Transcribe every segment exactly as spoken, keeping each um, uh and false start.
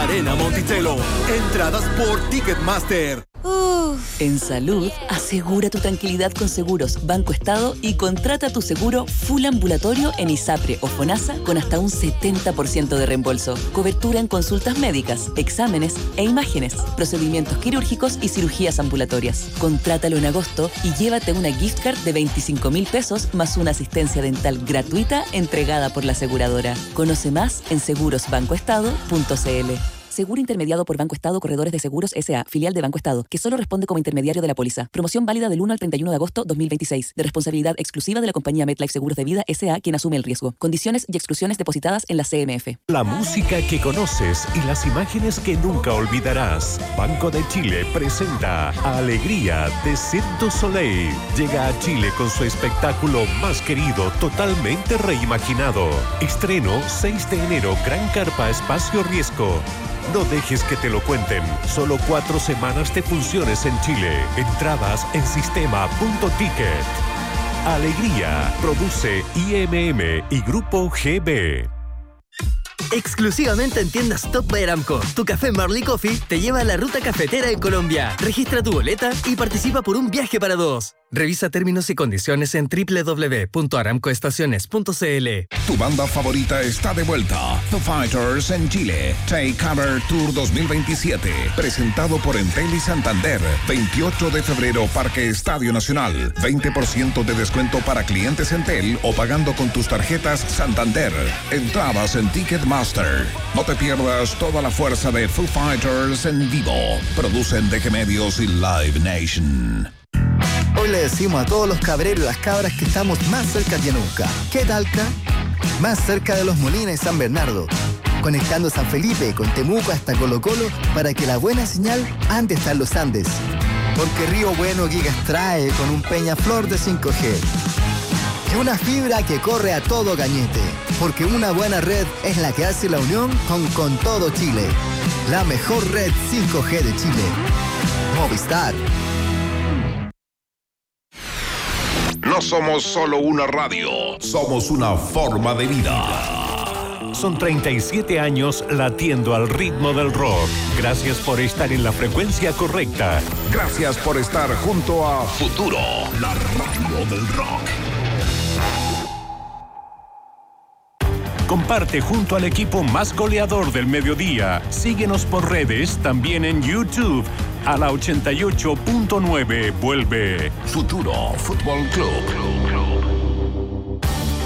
Arena Monticello. Entradas por Ticketmaster. Uf. En salud, asegura tu tranquilidad con Seguros Banco Estado y contrata tu seguro full ambulatorio en ISAPRE o FONASA con hasta un setenta por ciento de reembolso. Cobertura en consultas médicas, exámenes e imágenes, procedimientos quirúrgicos y cirugías ambulatorias. Contrátalo en agosto y llévate una gift card de veinticinco mil pesos más una asistencia dental gratuita entregada por la aseguradora. Conoce más en seguros banco estado punto c l. Seguro intermediado por Banco Estado Corredores de Seguros S A, filial de Banco Estado, que solo responde como intermediario de la póliza. Promoción válida del uno al treinta y uno de agosto dos mil veintiséis. De responsabilidad exclusiva de la compañía MetLife Seguros de Vida S A, quien asume el riesgo. Condiciones y exclusiones depositadas en la C M F. La música que conoces y las imágenes que nunca olvidarás. Banco de Chile presenta Alegría de Cirque du Soleil. Llega a Chile con su espectáculo más querido, totalmente reimaginado. Estreno seis de enero, Gran Carpa Espacio Riesgo. No dejes que te lo cuenten. Solo cuatro semanas de funciones en Chile. Entradas en sistema punto ticket. Alegría. Produce I M M y Grupo G B. Exclusivamente en tiendas Top by Aramco, tu café Marley Coffee te lleva a la ruta cafetera en Colombia. Registra tu boleta y participa por un viaje para dos. Revisa términos y condiciones en doble u doble u doble u punto aramco estaciones punto c l. Tu banda favorita está de vuelta. Foo Fighters en Chile. Take Cover Tour dos mil veintisiete. Presentado por Entel y Santander. veintiocho de febrero, Parque Estadio Nacional. veinte por ciento de descuento para clientes Entel o pagando con tus tarjetas Santander. Entradas en Ticketmaster. No te pierdas toda la fuerza de Foo Fighters en vivo. Producen D G Medios y Live Nation. Hoy le decimos a todos los cabreros y las cabras que estamos más cerca que nunca. ¿Qué talca? Más cerca de Los Molinos y San Bernardo. Conectando San Felipe con Temuco hasta Colo Colo para que la buena señal ande hasta los Andes. Porque Río Bueno Gigas trae con un Peñaflor de cinco G. Y una fibra que corre a todo cañete. Porque una buena red es la que hace la unión con, con todo Chile. La mejor red cinco G de Chile. Movistar. No somos solo una radio, somos una forma de vida. Son treinta y siete años latiendo al ritmo del rock. Gracias por estar en la frecuencia correcta. Gracias por estar junto a Futuro, la radio del rock. Comparte junto al equipo más goleador del mediodía. Síguenos por redes, también en YouTube. A la ochenta y ocho punto nueve vuelve Futuro Fútbol Club.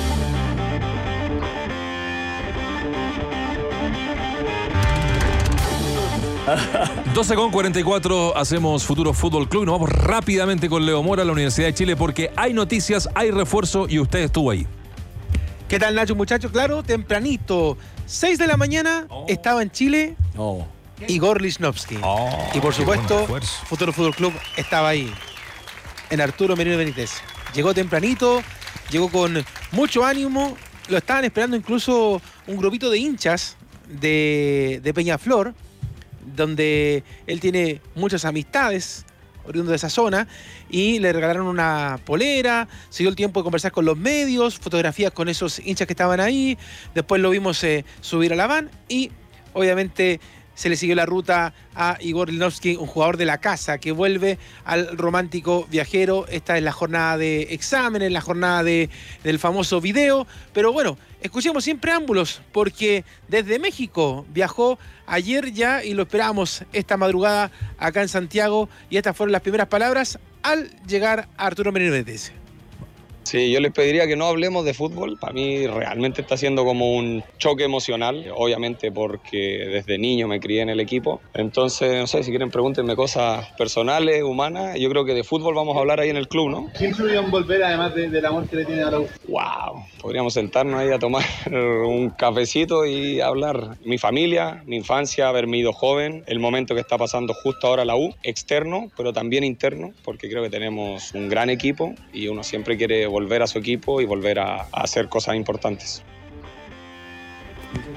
doce con cuarenta y cuatro, hacemos Futuro Fútbol Club. Nos vamos rápidamente con Leo Mora, la Universidad de Chile, porque hay noticias, hay refuerzo y usted estuvo ahí. ¿Qué tal, Nacho, muchachos? Claro, tempranito, seis de la mañana, oh. estaba en Chile oh. Igor Lichnowsky. Oh, y por supuesto, Futuro Fútbol Club estaba ahí, en Arturo Merino Benítez. Llegó tempranito, llegó con mucho ánimo, lo estaban esperando incluso un grupito de hinchas de, de Peñaflor, donde él tiene muchas amistades oriundo de esa zona, y le regalaron una polera, se dio el tiempo de conversar con los medios, fotografías con esos hinchas que estaban ahí, después lo vimos eh, subir a la van y obviamente se le siguió la ruta a Igor Lichnowsky, un jugador de la casa que vuelve al romántico viajero. Esta es la jornada de exámenes, la jornada de, del famoso video, pero bueno, escuchemos sin preámbulos, porque desde México viajó ayer ya y lo esperamos esta madrugada acá en Santiago, y estas fueron las primeras palabras al llegar a Arturo Merino Benítez. Sí, yo les pediría que no hablemos de fútbol. Para mí realmente está siendo como un choque emocional, obviamente porque desde niño me crié en el equipo. Entonces, no sé, si quieren pregúntenme cosas personales, humanas. Yo creo que de fútbol vamos a hablar ahí en el club, ¿no? ¿Quién influyó en volver, además de, del amor que le tiene a la U? ¡Wow! Podríamos sentarnos ahí a tomar un cafecito y hablar. Mi familia, mi infancia, haberme ido joven, el momento que está pasando justo ahora la U, externo, pero también interno, porque creo que tenemos un gran equipo y uno siempre quiere volver a su equipo y volver a, a hacer cosas importantes.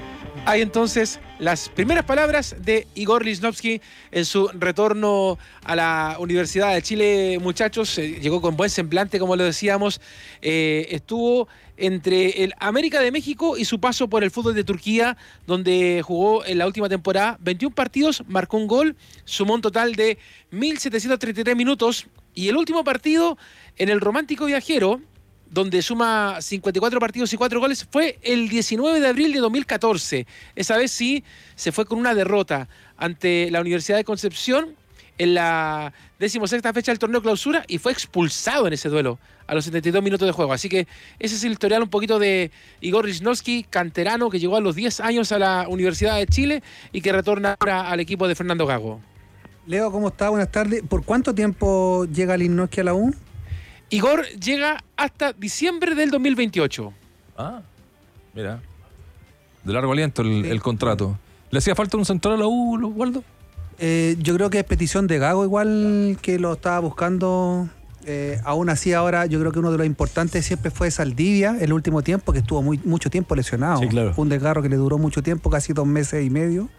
Hay entonces las primeras palabras de Igor Lichnowsky en su retorno a la Universidad de Chile, muchachos. Eh, llegó con buen semblante, como lo decíamos. Eh, estuvo entre el América de México y su paso por el fútbol de Turquía, donde jugó en la última temporada veintiún partidos, marcó un gol, sumó un total de mil setecientos treinta y tres minutos. Y el último partido en el Romántico Viajero, donde suma cincuenta y cuatro partidos y cuatro goles, fue el diecinueve de abril de dos mil catorce. Esa vez sí se fue con una derrota ante la Universidad de Concepción en la decimosexta fecha del torneo clausura y fue expulsado en ese duelo a los setenta y dos minutos de juego. Así que ese es el historial un poquito de Igor Lichnowsky, canterano que llegó a los diez años a la Universidad de Chile y que retorna ahora al equipo de Fernando Gago. Leo, ¿cómo está? Buenas tardes. ¿Por cuánto tiempo llega Lichnowsky a la U? Igor llega hasta diciembre del dos mil veintiocho. Ah, mira. De largo aliento el, sí. el contrato. ¿Le hacía falta un central a la U, Waldo? Eh, yo creo que es petición de Gago igual que lo estaba buscando. Eh, aún así ahora yo creo que uno de los importantes siempre fue Saldivia el último tiempo, que estuvo muy, mucho tiempo lesionado. Sí, claro. Fue un desgarro que le duró mucho tiempo, casi dos meses y medio.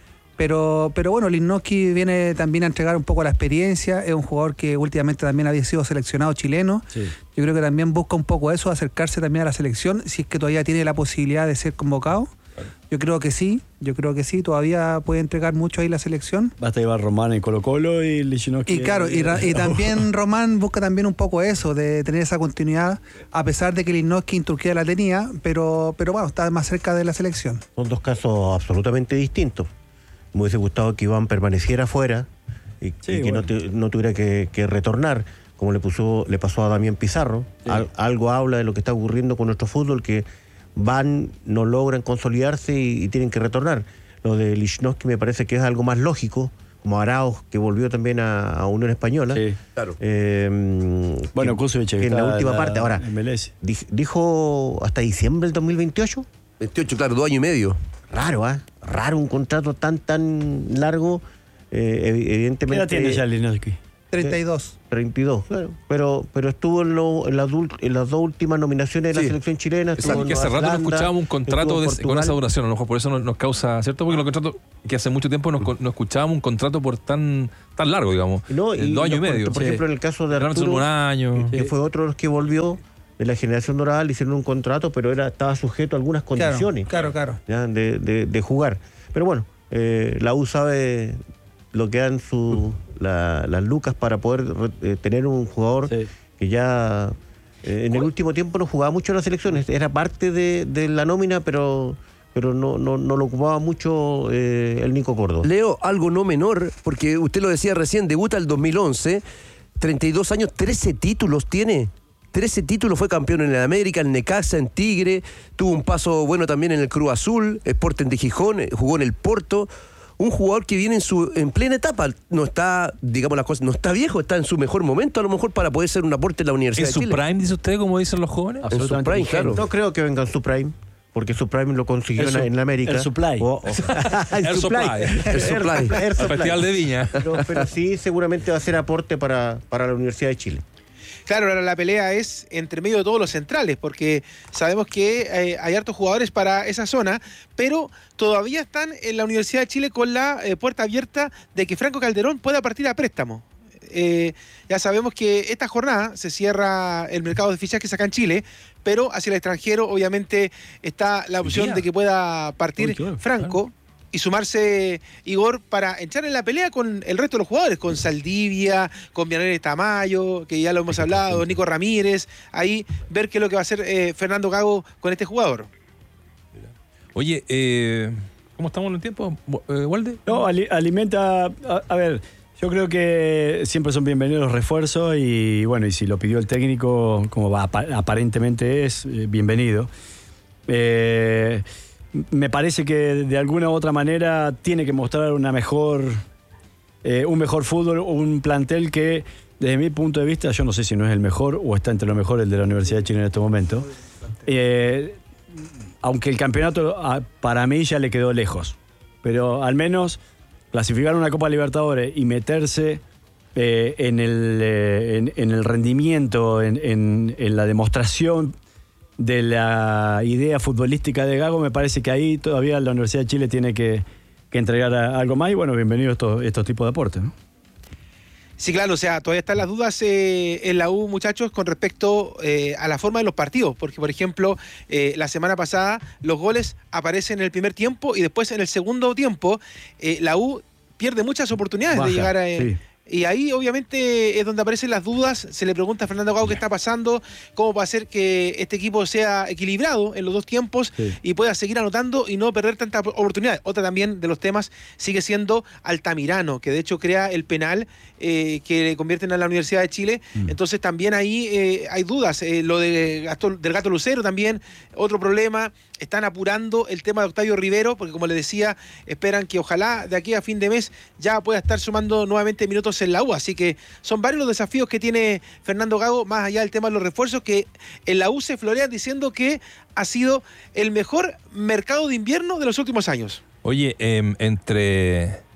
Pero, pero bueno, Lichnowsky viene también a entregar un poco la experiencia. Es un jugador que últimamente también había sido seleccionado chileno. Sí. Yo creo que también busca un poco eso, acercarse también a la selección, si es que todavía tiene la posibilidad de ser convocado. Claro. Yo creo que sí, yo creo que sí, todavía puede entregar mucho ahí la selección. Basta llevar Román en Colo Colo y Lichnowsky. Y claro, y, y también Román busca también un poco eso, de tener esa continuidad, a pesar de que Lichnowsky en Turquía la tenía, pero, pero bueno, está más cerca de la selección. Son dos casos absolutamente distintos. Me hubiese gustado que Iván permaneciera afuera y, sí, y que bueno. no, te, no tuviera que, que retornar, como le puso, le pasó a Damián Pizarro. Sí. Al, algo habla de lo que está ocurriendo con nuestro fútbol, que van, no logran consolidarse y, y tienen que retornar. Lo de Lichnowsky me parece que es algo más lógico, como Arauz, que volvió también a, a Unión Española. Sí, claro. Eh, bueno, Kusevich, en la última la, parte. Ahora, dijo hasta diciembre del dos mil veintiocho. veintiocho, claro, dos años y medio. Raro, ¿ah? ¿eh? Raro un contrato tan, tan largo. Eh, evidentemente. ¿Qué edad tiene ya Lichnowsky? treinta y dos. treinta y dos, claro. Pero, pero estuvo en, lo, en, las, en las dos últimas nominaciones de sí. la selección chilena. Exacto, que hace rato no escuchábamos un contrato de, con esa duración. A lo mejor por eso nos, nos causa, ¿cierto? Porque los contratos que hace mucho tiempo no, no escuchábamos un contrato por tan, tan largo, digamos. No, y dos años no, y medio. Por sí. ejemplo, en el caso de Arturo, un año. que fue otro de los que volvió de la generación dorada, le hicieron un contrato, pero era estaba sujeto a algunas condiciones. Claro, claro. ¿ya? De, de, de jugar. Pero bueno, eh, la U sabe lo que dan su, la, las lucas para poder eh, tener un jugador sí. que ya eh, en el último tiempo no jugaba mucho en las selecciones. Era parte de, de la nómina, pero... pero no, no, no lo ocupaba mucho eh, el Nico Córdoba. Leo, algo no menor, porque usted lo decía recién, debuta el dos mil once, treinta y dos años, trece títulos tiene. trece títulos, fue campeón en el América, en Necaxa, en Tigre, tuvo un paso bueno también en el Cruz Azul, Sporting de Gijón, jugó en el Porto. Un jugador que viene en su en plena etapa, no está, digamos las cosas, no está viejo, está en su mejor momento a lo mejor para poder ser un aporte en la Universidad de Chile. ¿En su prime, dice usted, como dicen los jóvenes? En su prime, claro. No creo que venga en su prime, porque su prime lo consiguió el, en la América. El supply. O, o, el, el supply. El supply. El, el Festival de Viña. Pero, pero sí, seguramente va a ser aporte para, para la Universidad de Chile. Claro, ahora la pelea es entre medio de todos los centrales, porque sabemos que eh, hay hartos jugadores para esa zona, pero todavía están en la Universidad de Chile con la eh, puerta abierta de que Franco Calderón pueda partir a préstamo. Eh, ya sabemos que esta jornada se cierra el mercado de fichajes acá en Chile, pero hacia el extranjero obviamente está la opción de que pueda partir Uy, claro, Franco. Claro. Y sumarse Igor para entrar en la pelea con el resto de los jugadores, con Saldivia, con Vianelli Tamayo, que ya lo hemos hablado, Nico Ramírez, ahí ver qué es lo que va a hacer eh, Fernando Gago con este jugador. Oye, eh, ¿cómo estamos en el tiempo, eh, Walde? No, ali alimenta, a, a ver, yo creo que siempre son bienvenidos los refuerzos y bueno, y si lo pidió el técnico, como va, aparentemente es, eh, bienvenido. Eh... Me parece que de alguna u otra manera tiene que mostrar una mejor, eh, un mejor fútbol, un plantel que, desde mi punto de vista, yo no sé si no es el mejor o está entre lo mejor el de la Universidad de Chile en este momento. Eh, aunque el campeonato para mí ya le quedó lejos, pero al menos clasificar una Copa Libertadores y meterse eh, en, el, eh, en, en el rendimiento, en, en, en la demostración de la idea futbolística de Gago, me parece que ahí todavía la Universidad de Chile tiene que, que entregar a, algo más y bueno, bienvenido a estos, estos tipos de aportes, ¿no? Sí, claro, o sea, todavía están las dudas eh, en la U, muchachos, con respecto eh, a la forma de los partidos, porque, por ejemplo, eh, la semana pasada los goles aparecen en el primer tiempo y después en el segundo tiempo eh, la U pierde muchas oportunidades Baja, de llegar a... Eh, sí. Y ahí obviamente es donde aparecen las dudas. Se le pregunta a Fernando Gago qué está pasando, cómo va a hacer que este equipo sea equilibrado en los dos tiempos sí. y pueda seguir anotando y no perder tantas oportunidades. Otra también de los temas sigue siendo Altamirano, que de hecho crea el penal eh, que le convierten a la Universidad de Chile. Mm. Entonces también ahí eh, hay dudas. Eh, lo de Gato, del Gato Lucero también, otro problema. Están apurando el tema de Octavio Rivero, porque como les decía, esperan que ojalá de aquí a fin de mes ya pueda estar sumando nuevamente minutos en la U. Así que son varios los desafíos que tiene Fernando Gago, más allá del tema de los refuerzos, que en la U se florean diciendo que ha sido el mejor mercado de invierno de los últimos años. Oye, eh, entre...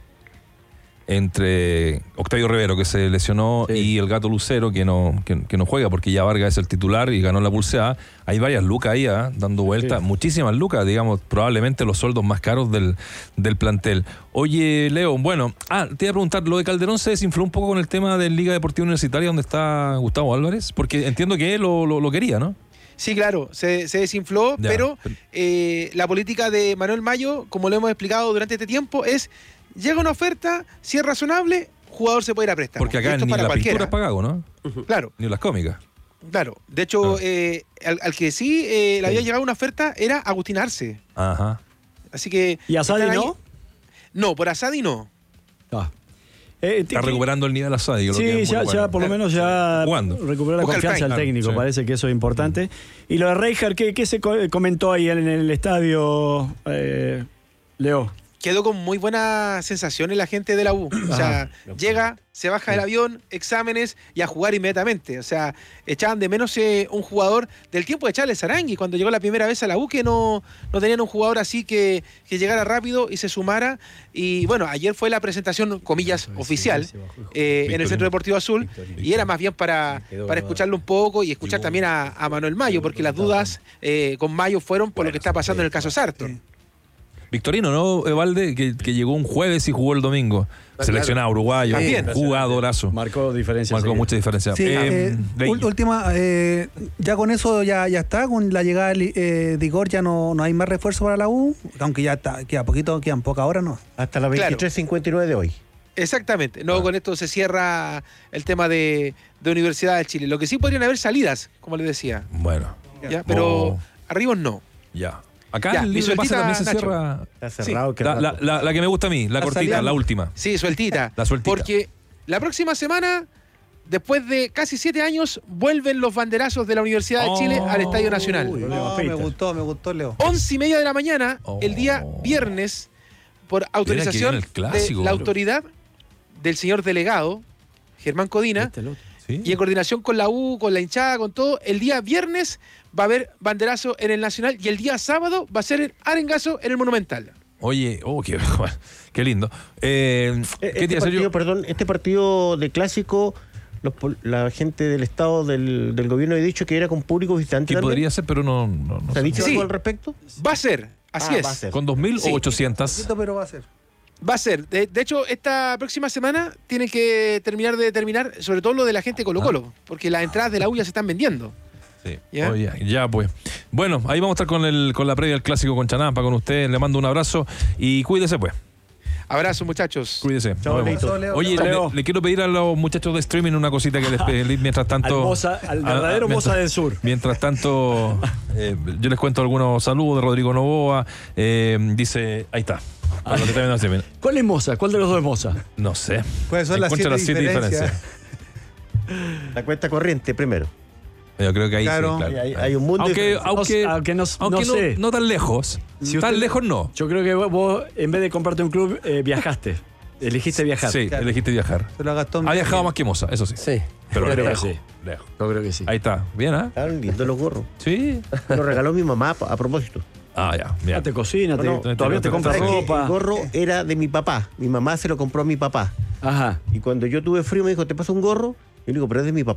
entre Octavio Rivero, que se lesionó, sí. y el Gato Lucero, que no, que, que no juega porque ya Vargas es el titular y ganó la pulseada, hay varias lucas ahí, ¿eh? dando vueltas, sí. muchísimas lucas, digamos, probablemente los sueldos más caros del, del plantel. Oye, Leo, bueno, ah, te iba a preguntar, lo de Calderón se desinfló un poco con el tema de Liga Deportiva Universitaria, donde está Gustavo Álvarez, porque entiendo que él lo, lo, lo quería, ¿no? Sí, claro, se, se desinfló, ya. pero eh, la política de Manuel Mayo, como lo hemos explicado durante este tiempo, es... llega una oferta, si es razonable, jugador se puede ir a préstamo. Porque acá ni la cualquiera. Pintura es pagado, ¿no? Uh-huh. Claro. Ni las cómicas. Claro. De hecho, ah. eh, al, al que sí eh, le había sí. llegado una oferta era Agustín Arce. Ajá. Así que... ¿Y Asadi no? No, por Asadi no. Ah. Eh, Está que... recuperando el nivel Asadi. Sí, que ya, ya por lo menos ya jugando. Recuperó la Busca confianza del técnico. Sí. Parece que eso es importante. Y lo de Reijer, ¿qué, qué se comentó ahí en el estadio, eh, Leo? Quedó con muy buenas sensaciones la gente de la U. O sea, Ajá. llega, se baja del avión, exámenes y a jugar inmediatamente. O sea, echaban de menos eh, un jugador del tiempo de Charles Arangui, cuando llegó la primera vez a la U, que no, no tenían un jugador así que, que llegara rápido y se sumara. Y bueno, ayer fue la presentación, comillas, oficial, eh, en el Centro Deportivo Azul, y era más bien para, para escucharlo un poco y escuchar también a, a Manuel Mayo, porque las dudas eh, con Mayo fueron por lo que está pasando en el caso Sartor. Victorino, ¿no, Evalde? Que, que llegó un jueves y jugó el domingo. Ah, seleccionado claro. uruguayo, sí, jugadorazo. Marcó diferencia. Marcó mucha diferencia. Sí, eh, eh, última, eh, ya con eso ya, ya está, con la llegada de eh, Igor ya no, no hay más refuerzo para la U, aunque ya está, queda poquito, quedan pocas horas, ¿no? Hasta la veintitrés cincuenta y nueve de hoy. Exactamente. No, ah. con esto se cierra el tema de, de Universidad de Chile. Lo que sí podrían haber salidas, como les decía. Bueno. ¿Ya? Pero oh. arribos no. Ya. Acá ya, el libro pasa también se cierra. Está cerrado. Sí. La, la, la, la que me gusta a mí, la, la cortita, salida, la última. Sí, sueltita. La sueltita. Porque la próxima semana, después de casi siete años, vuelven los banderazos de la Universidad de Chile oh, al Estadio Nacional. Uy, no, me gustó, me gustó, Leo. Once y media de la mañana, oh. el día viernes, por autorización clásico, de la autoridad del señor delegado, Germán Codina, este ¿sí? y en coordinación con la U, con la hinchada, con todo, el día viernes va a haber banderazo en el Nacional y el día sábado va a ser el arengazo en el Monumental. Oye, oh, qué, qué lindo. Eh, este ¿qué te partido, perdón, este partido de clásico, los, la gente del Estado, del, del gobierno, ha dicho que era con público visitante. Que podría ser, pero no... no, no ¿Se ha dicho sí, algo al respecto? Va a ser, así ah, es. Va a ser. ¿Con dos mil sí. o ochocientos? Pero va a ser. Va a ser. De, de hecho, esta próxima semana tienen que terminar de determinar, sobre todo lo de la gente Colo Colo, ah. porque las entradas de la U ya se están vendiendo. Sí. ¿Ya? Oh, yeah. ya pues. Bueno, ahí vamos a estar con el con la previa del clásico con Chanampa, con usted. Le mando un abrazo y cuídese pues. Abrazo, muchachos. Cuídese. Chao, Leo. Oye, Leo. Le, le quiero pedir a los muchachos de streaming una cosita que les pedí mientras tanto. Al, Moza, al verdadero a, a, Moza del Sur. Mientras tanto, eh, yo les cuento algunos saludos de Rodrigo Novoa. Eh, dice, ahí está. Ah, lo que así, ¿cuál es Moza? ¿Cuál de los dos es Moza? No sé. ¿Cuáles son las siete, las siete diferencias? diferencias? La cuenta corriente primero. Yo creo que ahí claro, sí, claro. Hay, hay un mundo aunque, aunque, aunque, no, aunque no, sé. no, no tan lejos. Si tan usted, lejos no. Yo creo que vos, vos en vez de comprarte un club, eh, viajaste. Elegiste viajar. Sí, claro. elegiste viajar. Se lo gastó ha viajado más que Moza, eso sí. Sí. Pero yo lejos, creo que sí. lejos. Yo creo que sí. Ahí está. Bien, ¿eh? Están lindos los gorros. Sí. Me lo regaló mi mamá a propósito. Ah, ya. Bien. Ah, te cocina, no, no, te, todavía te, te compras ropa. El gorro era de mi papá. Mi mamá se lo compró a mi papá. Ajá. Y cuando yo tuve frío me dijo, ¿te paso un gorro? Y yo le digo, pero es de mi papá.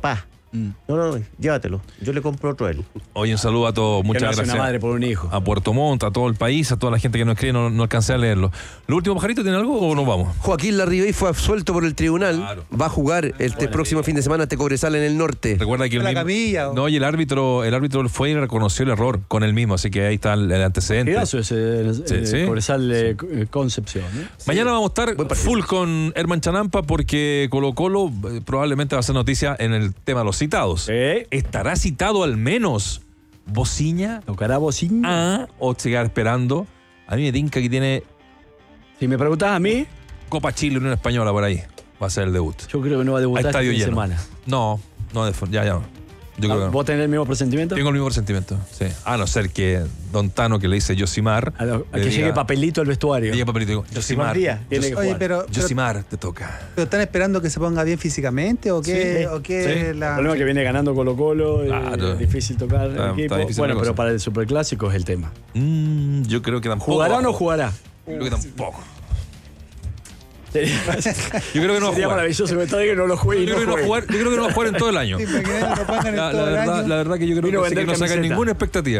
Mm. No, no, llévatelo. Yo le compro otro a él. Oye, un saludo a todos. Muchas no gracias. Una madre por un hijo. A Puerto Montt, a todo el país, a toda la gente que nos escribe, no, no alcancé a leerlo. ¿Lo último, Pajarito, tiene algo o nos vamos? Joaquín Larribey fue absuelto por el tribunal. Claro. Va a jugar este bueno, próximo bien. fin de semana ante Cobresal en el norte. Recuerda que el la mismo, camilla, no, y el árbitro, el árbitro fue y reconoció el error con él mismo, así que ahí está el, el antecedente. Ese, ese, sí, eh, sí. Cobresal eh, sí. Concepción. ¿eh? Mañana sí. vamos a estar full con Herman Chanampa porque Colo Colo eh, probablemente va a ser noticia en el tema de los citados. ¿Sí? Estará citado al menos Bociña. ¿Tocará Bociña? Ah, o llegar esperando. A mí me tinca que tiene. Si me preguntas a mí. Copa Chile, Unión Española por ahí. Va a ser el debut. Yo creo que no va a debutar esta semana. No, no, ya, ya no. Yo creo que no. ¿Vos tenés el mismo presentimiento? Tengo el mismo presentimiento, sí. A no ser que Don Tano, que le dice Yosimar. A, lo, a que diga, llegue papelito al vestuario. Llegue papelito, digo, Yosimar. Tiene que Oye, pero, Yosimar, te toca. ¿Pero están esperando que se ponga bien físicamente o qué? Sí, o qué sí. la... El problema es que viene ganando Colo Colo, claro. Es difícil tocar el equipo. Difícil bueno, pero para el Superclásico es el tema. Mm, yo creo que tampoco. ¿Jugará o no jugará? Yo creo que tampoco. Yo creo que no va a jugar. Maravilloso que no lo juegue. Yo, no no jugar, yo creo que no va a jugar en todo el año. La, la, verdad, la verdad que yo creo que, que no sacan ninguna expectativa.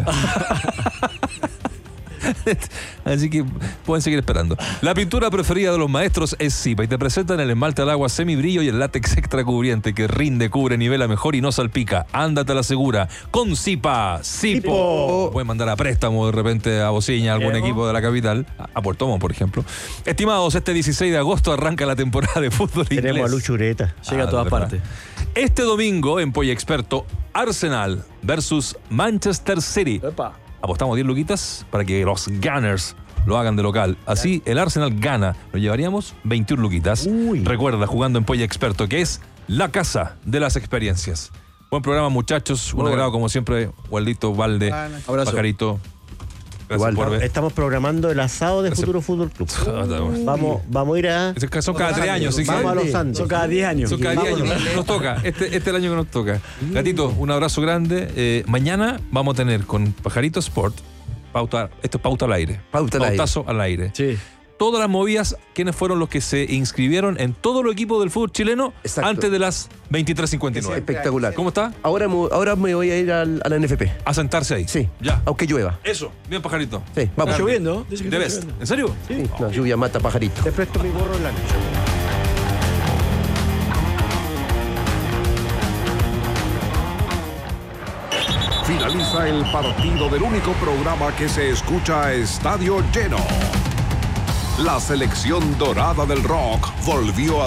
Así que pueden seguir esperando. La pintura preferida de los maestros es Zipa y te presentan el esmalte al agua semibrillo y el látex extra cubriente que rinde, cubre, nivela mejor y no salpica. Ándate a la segura con Zipa. Zipo. Pueden mandar a préstamo de repente a Bociña, a algún ¿Qué? equipo de la capital, a Puerto Montt, por ejemplo. Estimados, este dieciséis de agosto arranca la temporada de fútbol inglés. Tenemos a Lucho Ureta. Llega ah, a todas partes. Este domingo en Polla Experto, Arsenal versus Manchester City. Epa. Apostamos diez luquitas para que los Gunners lo hagan de local. Así el Arsenal gana. Lo llevaríamos veintiuna luquitas. Uy. Recuerda, jugando en Polla Experto, que es la casa de las experiencias. Buen programa, muchachos. Un agrado, como siempre. Waldito, Valde, bueno, Pajarito. Igual, por ver. Estamos programando el asado de Futuro Fútbol Club. Uh, vamos, vamos a ir a. Son cada tres años. Vamos a los Andes. Son cada diez años. Son cada diez años. Nos toca. Este, este es el año que nos toca. Gatito, un abrazo grande. Eh, mañana vamos a tener con Pajarito Sport. Pauta, esto es pauta al aire. Pauta al Pautazo aire. al aire. Sí. Todas las movidas, ¿quiénes fueron los que se inscribieron en todo el equipo del fútbol chileno? Exacto. Antes de las veintitrés cincuenta y nueve? Espectacular. ¿Cómo está? Ahora, ahora me voy a ir al, a la N F P. ¿A sentarse ahí? Sí. Ya. Aunque llueva. Eso. Bien, Pajarito. Sí, vamos. Está lloviendo. Dice que ¿De best? ¿En serio? Sí. No, lluvia mata pajarito. Te presto mi gorro en la noche. Finaliza el partido del único programa que se escucha a estadio lleno. La selección dorada del rock volvió a